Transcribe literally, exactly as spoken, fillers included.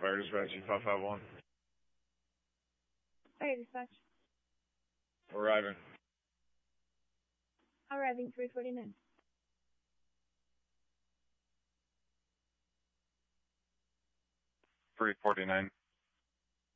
Fire dispatch, five five one. Fire dispatch. Arriving. Arriving three forty-nine. three forty-nine.